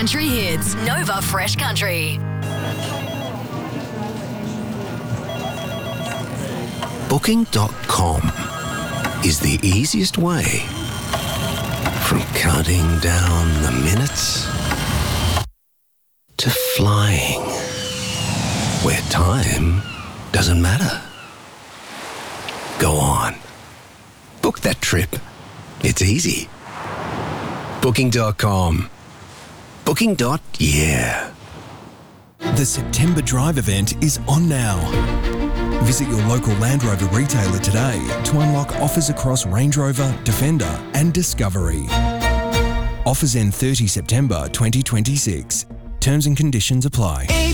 country hits. Nova Fresh Country. Booking.com is the easiest way from counting down the minutes to flying where time doesn't matter. Go on. Book that trip. It's easy. Booking.com. Booking.yeah. The September Drive event is on now. Visit your local Land Rover retailer today to unlock offers across Range Rover, Defender and Discovery. Offers end 30 September 2026. Terms and conditions apply.